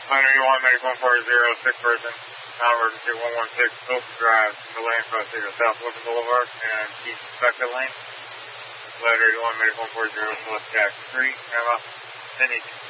Letter 81, Medic 140, 6 person, non-emergency 116, Wilson Drive, the lane across here, South Wilson Boulevard, and East Becca Lane. Letter 81, Medic 140, Select Jack 3, Grandma, Finney.